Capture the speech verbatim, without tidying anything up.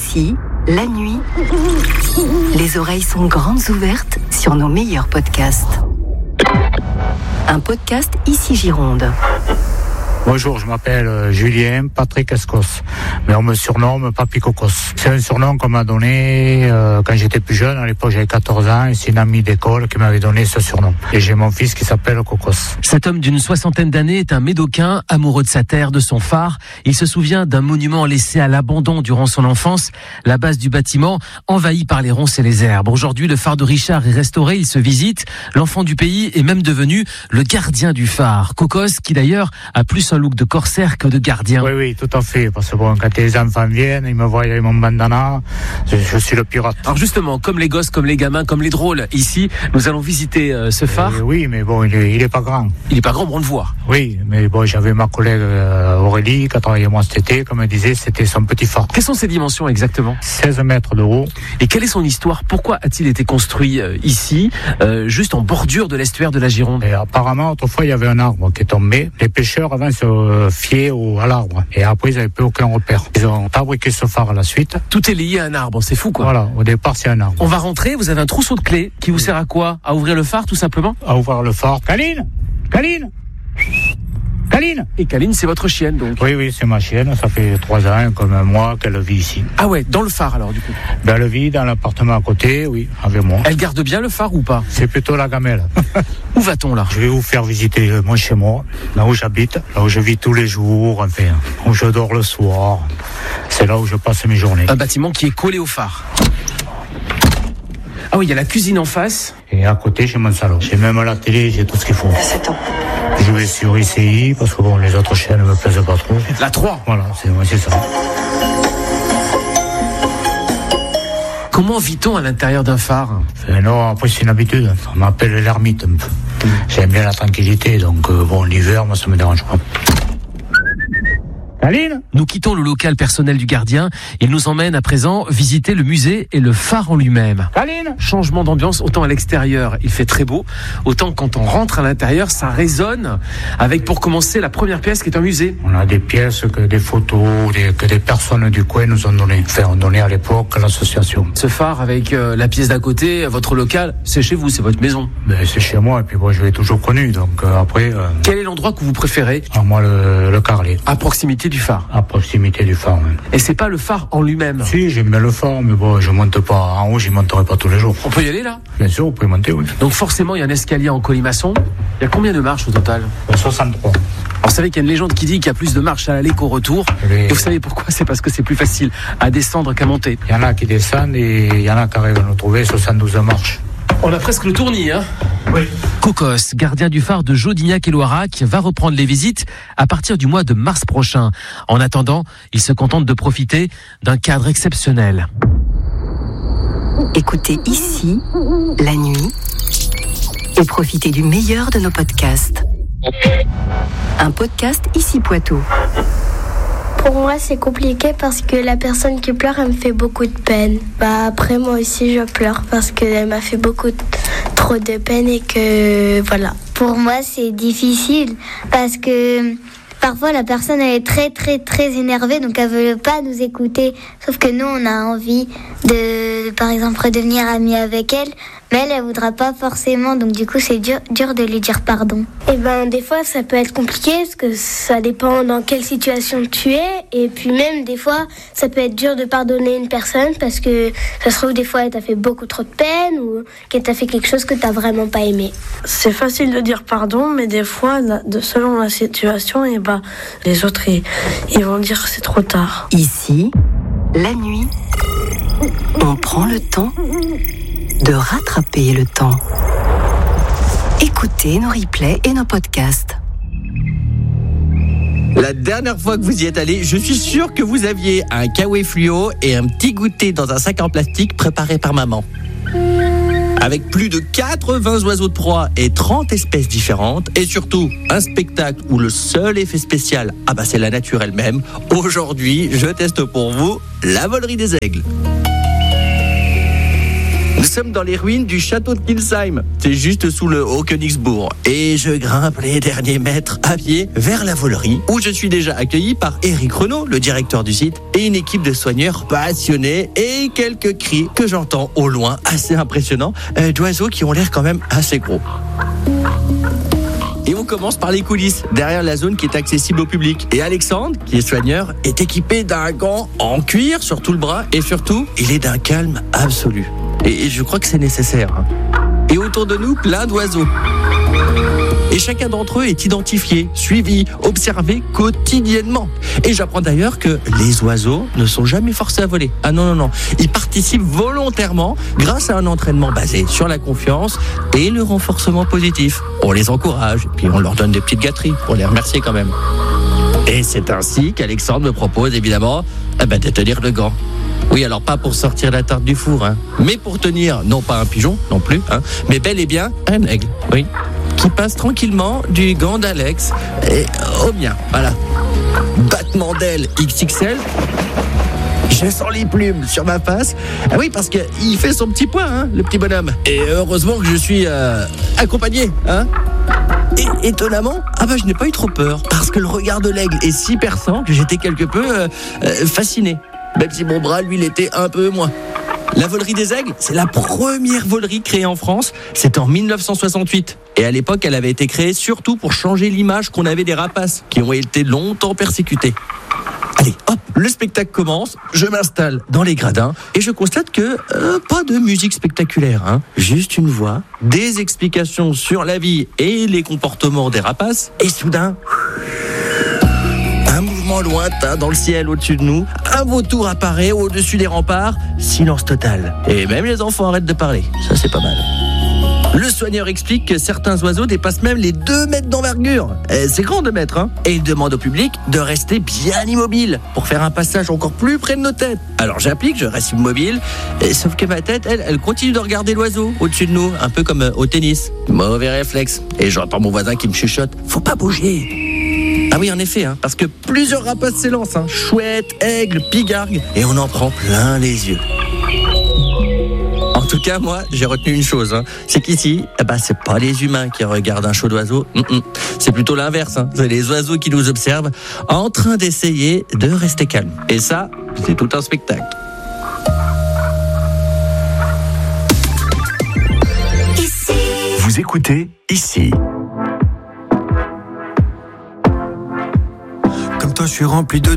Ici, la nuit, les oreilles sont grandes ouvertes sur nos meilleurs podcasts. Un podcast Ici Gironde. Bonjour, je m'appelle Julien Patrick Escos, mais on me surnomme Papy Cocos. C'est un surnom qu'on m'a donné euh, quand j'étais plus jeune. À l'époque, j'avais quatorze ans et c'est une amie d'école qui m'avait donné ce surnom. Et j'ai mon fils qui s'appelle Cocos. Cet homme d'une soixantaine d'années est un Médocain, amoureux de sa terre, de son phare. Il se souvient d'un monument laissé à l'abandon durant son enfance, la base du bâtiment envahie par les ronces et les herbes. Aujourd'hui, le phare de Richard est restauré, il se visite. L'enfant du pays est même devenu le gardien du phare. Cocos, qui d'ailleurs a plus un look de corsaire que de gardien. Oui, oui, tout à fait. Parce que bon, quand les enfants viennent, ils me voient avec mon bandana, je, je suis le pirate. Alors justement, comme les gosses, comme les gamins, comme les drôles, ici, nous allons visiter euh, ce phare. Euh, oui, mais bon, il est, il est pas grand. Il est pas grand, mais on le voit. Oui, mais bon, j'avais ma collègue euh, Aurélie qui a travaillé moi cet été, comme elle disait, c'était son petit phare. Quelles sont ses dimensions exactement ? seize mètres de haut. Et quelle est son histoire ? Pourquoi a-t-il été construit euh, ici, euh, juste en bordure de l'estuaire de la Gironde ? Et apparemment, autrefois, il y avait un arbre qui est tombé. Les pêcheurs avant se fiaient au, à l'arbre. Et après, ils n'avaient plus aucun repère. Ils ont fabriqué ce phare à la suite. Tout est lié à un arbre, c'est fou quoi. Voilà, au départ, c'est un arbre. On va rentrer, vous avez un trousseau de clés qui vous sert à quoi ? À ouvrir le phare tout simplement ? À ouvrir le phare. Caline Caline Caline Et Caline, c'est votre chienne donc ? Oui, oui, c'est ma chienne. Ça fait trois ans, comme moi, qu'elle vit ici. Ah ouais, dans le phare alors du coup ? Ben, elle vit dans l'appartement à côté, oui, avec moi. Elle garde bien le phare ou pas ? C'est plutôt la gamelle. Où va-t-on là ? Je vais vous faire visiter euh, moi chez moi, là où j'habite, là où je vis tous les jours, enfin, où je dors le soir. C'est là où je passe mes journées. Un bâtiment qui est collé au phare. Ah oui, il y a la cuisine en face. Et à côté, j'ai mon salon. J'ai même la télé, j'ai tout ce qu'il faut. sept ans. Je vais sur I C I, parce que bon, les autres chaînes ne me plaisent pas trop. La trois. Voilà, c'est, ouais, c'est ça. Comment vit-on à l'intérieur d'un phare ? Enfin, non, après, c'est une habitude. On m'appelle l'ermite un peu. J'aime bien la tranquillité, donc euh, bon, l'hiver, moi, ça me dérange pas. Caline ? Nous quittons le local personnel du gardien. Il nous emmène à présent visiter le musée et le phare en lui-même. Caline ? Changement d'ambiance, autant à l'extérieur, il fait très beau, autant quand on rentre à l'intérieur, ça résonne avec, pour commencer, la première pièce qui est un musée. On a des pièces que des photos, des, que des personnes du coin nous ont donné. Enfin, ont donné à l'époque à l'association. Ce phare avec euh, la pièce d'à côté, votre local, c'est chez vous, c'est votre maison. Ben, c'est chez moi, et puis moi, je l'ai toujours connu, donc euh, après... Euh, Quel est l'endroit que vous préférez ? alors moi, le, le Carlet. À proximité du phare. À proximité du phare, même. Et c'est pas le phare en lui-même. Si, j'aime bien le phare, mais bon, je monte pas en haut, j'y monterai pas tous les jours. On peut y aller là ? Bien sûr, vous pouvez monter, oui. Donc forcément, il y a un escalier en colimaçon. Il y a combien de marches au total ? soixante-trois. Alors vous savez qu'il y a une légende qui dit qu'il y a plus de marches à l'aller qu'au retour. Les... Et vous savez pourquoi ? C'est parce que c'est plus facile à descendre qu'à monter. Il y en a qui descendent et il y en a qui arrivent à nous trouver soixante-douze marches. On a presque le tournis, hein ? Oui. Cocos, gardien du phare de Jodignac et Loirac, va reprendre les visites à partir du mois de mars prochain. En attendant, il se contente de profiter d'un cadre exceptionnel. Écoutez Ici, la nuit, et profitez du meilleur de nos podcasts. Un podcast Ici Poitou. Pour moi, c'est compliqué parce que la personne qui pleure, elle me fait beaucoup de peine. Bah après, moi aussi, je pleure parce qu'elle m'a fait beaucoup de, trop de peine et que voilà. Pour moi, c'est difficile parce que parfois la personne elle est très très très énervée, donc elle veut pas nous écouter. Sauf que nous, on a envie de, par exemple, redevenir amis avec elle. Mais elle, elle voudra pas forcément, donc du coup, c'est dur, dur de lui dire pardon. Et ben, des fois, ça peut être compliqué, parce que ça dépend dans quelle situation tu es. Et puis même, des fois, ça peut être dur de pardonner une personne, parce que ça se trouve, des fois, elle t'a fait beaucoup trop de peine, ou qu'elle t'a fait quelque chose que t'as vraiment pas aimé. C'est facile de dire pardon, mais des fois, de, selon la situation, et bah, les autres, ils, ils vont dire que c'est trop tard. Ici, la nuit, on prend le temps de rattraper le temps. Écoutez nos replays et nos podcasts. La dernière fois que vous y êtes allé, je suis sûr que vous aviez un kawaii fluo et un petit goûter dans un sac en plastique préparé par maman. Avec plus de quatre-vingts oiseaux de proie et trente espèces différentes, et surtout un spectacle où le seul effet spécial, ah bah c'est la nature elle-même. Aujourd'hui, je teste pour vous la volerie des aigles. Nous sommes dans les ruines du château de Kilsheim. C'est juste sous le Haut-Königsbourg. Et je grimpe les derniers mètres à pied vers la volerie, où je suis déjà accueilli par Éric Renaud, le directeur du site, et une équipe de soigneurs passionnés et quelques cris que j'entends au loin, assez impressionnants, euh, d'oiseaux qui ont l'air quand même assez gros. Et on commence par les coulisses, derrière la zone qui est accessible au public. Et Alexandre, qui est soigneur, est équipé d'un gant en cuir sur tout le bras et surtout, il est d'un calme absolu. Et je crois que c'est nécessaire. Et autour de nous, plein d'oiseaux. Et chacun d'entre eux est identifié, suivi, observé quotidiennement. Et j'apprends d'ailleurs que les oiseaux ne sont jamais forcés à voler. Ah non, non, non. Ils participent volontairement grâce à un entraînement basé sur la confiance et le renforcement positif. On les encourage, et puis on leur donne des petites gâteries pour les remercier quand même. Et c'est ainsi qu'Alexandre me propose évidemment eh ben, de tenir le gant. Oui, alors pas pour sortir la tarte du four, hein, mais pour tenir, non pas un pigeon, non plus, hein, mais bel et bien un aigle, oui, qui passe tranquillement du gant d'Alex et au mien, voilà. Battement d'aile X X L, je sens les plumes sur ma face. Ah oui, parce qu'il fait son petit poids, hein, le petit bonhomme. Et heureusement que je suis euh, accompagné, hein. Et étonnamment, ah bah je n'ai pas eu trop peur, parce que le regard de l'aigle est si perçant que j'étais quelque peu euh, euh, fasciné. Même si mon bras, lui, l'était un peu moins. La volerie des aigles, c'est la première volerie créée en France. C'était en dix-neuf cent soixante-huit. Et à l'époque, elle avait été créée surtout pour changer l'image qu'on avait des rapaces, qui ont été longtemps persécutés. Allez, hop, le spectacle commence, je m'installe dans les gradins et je constate que euh, pas de musique spectaculaire, hein. Juste une voix, des explications sur la vie et les comportements des rapaces, et soudain... un mouvement lointain dans le ciel au-dessus de nous, un vautour apparaît au-dessus des remparts, silence total. Et même les enfants arrêtent de parler, ça c'est pas mal. Le soigneur explique que certains oiseaux dépassent même les deux mètres d'envergure. Et c'est grand deux mètres, hein. Et il demande au public de rester bien immobile pour faire un passage encore plus près de nos têtes. Alors j'applique, je reste immobile, et sauf que ma tête, elle, elle continue de regarder l'oiseau au-dessus de nous, un peu comme euh, au tennis. Mauvais réflexe. Et j'entends mon voisin qui me chuchote, faut pas bouger. Ah oui, en effet, hein, parce que plusieurs rapaces s'élancent, hein, chouette, aigle, pigargue, et on en prend plein les yeux. En tout cas, moi, j'ai retenu une chose, hein, c'est qu'ici, eh ben, c'est pas les humains qui regardent un show d'oiseaux, mm-mm. C'est plutôt l'inverse, hein. C'est les oiseaux qui nous observent en train d'essayer de rester calmes. Et ça, c'est tout un spectacle. Ici. Vous écoutez Ici. Comme toi, je suis rempli de